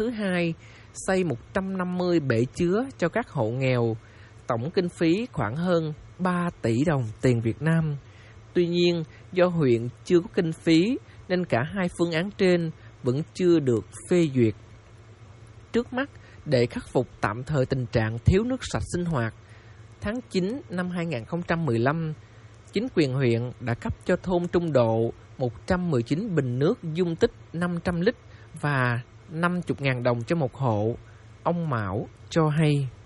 thứ hai xây 150 bể chứa cho các hộ nghèo, tổng kinh phí khoảng hơn 3 tỷ đồng tiền Việt Nam. Tuy nhiên, do huyện chưa có kinh phí nên cả hai phương án trên vẫn chưa được phê duyệt. Trước mắt, để khắc phục tạm thời tình trạng thiếu nước sạch sinh hoạt, tháng 9 năm 2015, chính quyền huyện đã cấp cho thôn Trung Độ 119 bình nước dung tích 500 lít và 50.000 đồng cho một hộ. Ông Mão cho hay.